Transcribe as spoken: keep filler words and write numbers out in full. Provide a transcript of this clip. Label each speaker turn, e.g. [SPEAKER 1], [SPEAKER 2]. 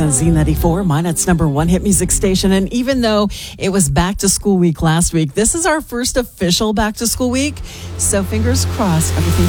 [SPEAKER 1] percent Z ninety-four, Minot's number one hit music station. And even though it was back to school week last week, this is our first official back to school week. So fingers crossed, everything